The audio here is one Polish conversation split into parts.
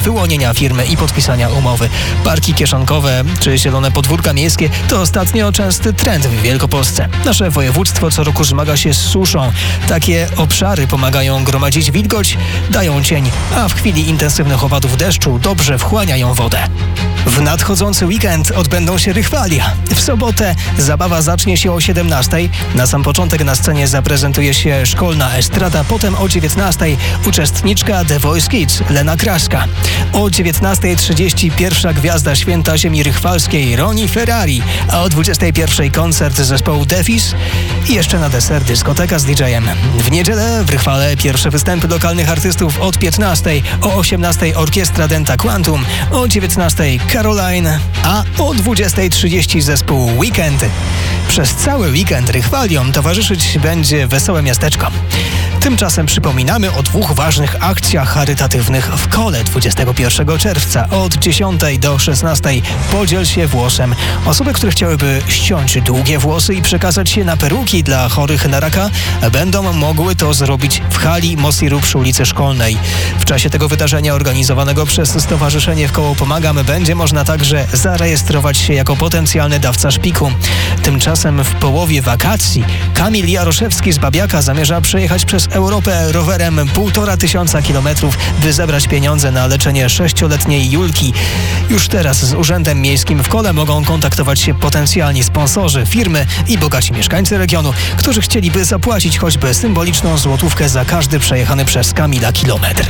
wyłonienia firmy i podpisania umowy. Parki kieszonkowe czy zielone podwórka miejskie to ostatnio częsty trend w Wielkopolsce. Nasze województwo co roku zmaga się z suszą. Takie obszary pomagają gromadzić wilgoć, dają cień, a w chwili intensywnych opadów deszczu dobrze wchłaniają wodę. W nadchodzący weekend odbędą się Rychwalia. W sobotę zabawa zacznie się o 17:00. Na sam początek na scenie zaprezentuje się szkolna estrada, potem o 19:00 uczestniczka The Voice Kids Lena Kraska. O 19:30 pierwsza gwiazda święta ziemi rychwalskiej Ronnie Ferrari, a o 21:00 koncert zespołu Defis i jeszcze na deser dyskoteka z DJ-em. W niedzielę w Rychwale pierwsze występy lokalnych artystów od 15:00, o 18:00 orkiestra Denta Quantum, o 19:00 Caroline, a o 20:30 zespół Weekend. Przez cały weekend Rychwaliom towarzyszyć będzie wesołe miasteczko. Tymczasem przypominamy o 2 ważnych akcjach charytatywnych w Kole 21 czerwca. Od 10:00 do 16:00 podziel się włosem. Osoby, które chciałyby ściąć długie włosy i przekazać je na peruki dla chorych na raka, będą mogły to zrobić w hali Mosiru przy ulicy Szkolnej. W czasie tego wydarzenia organizowanego przez Stowarzyszenie W Koło Pomagam będzie można także zarejestrować się jako potencjalny dawca szpiku. Tymczasem w połowie wakacji Kamil Jaroszewski z Babiaka zamierza przejechać przez Europę rowerem 1500 kilometrów, by zebrać pieniądze na leczenie 6-letniej Julki. Już teraz z Urzędem Miejskim w Kole mogą kontaktować się potencjalni sponsorzy, firmy i bogaci mieszkańcy regionu, którzy chcieliby zapłacić choćby symboliczną złotówkę za każdy przejechany przez Kamila kilometr.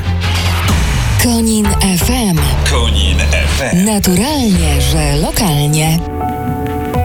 Konin FM. Konin FM. Naturalnie, że lokalnie.